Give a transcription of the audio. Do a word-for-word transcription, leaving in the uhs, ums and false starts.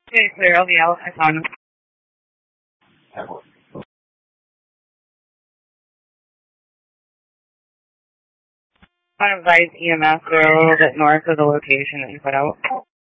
Okay, clear. I'll be out. I found him. I advise E M S. They're a little bit north of the location that you put out.